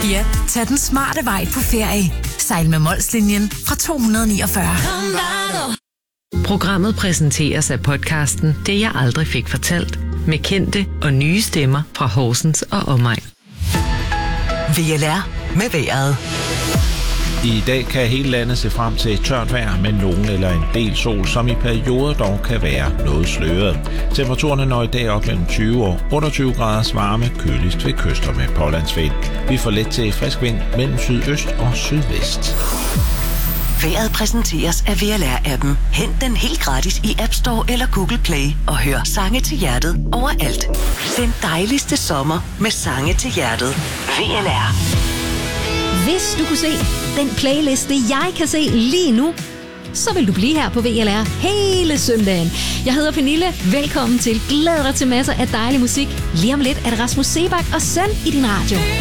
Ja, tag den smarte vej på ferie. Sejl med Molslinjen fra 249. Programmet præsenteres af podcasten Det jeg aldrig fik fortalt, med kendte og nye stemmer fra Horsens og omegn. VLR med vejret. I dag kan hele landet se frem til tørt vejr med nogen eller en del sol, som i perioder dog kan være noget sløret. Temperaturerne når i dag op mellem 20 og 28 graders varme, køligst ved kyster med pålandsvind. Vi får let til frisk vind mellem sydøst og sydvest. Vejret præsenteres af VLR-appen. Hent den helt gratis i App Store eller Google Play og hør sange til hjertet overalt. Den dejligste sommer med sange til hjertet. VLR. Hvis du kunne se den playliste, jeg kan se lige nu, så vil du blive her på VLR hele søndagen. Jeg hedder Pernille. Velkommen til. Glæder dig til masser af dejlig musik. Lige om lidt er det Rasmus Seebach og Søn i din radio.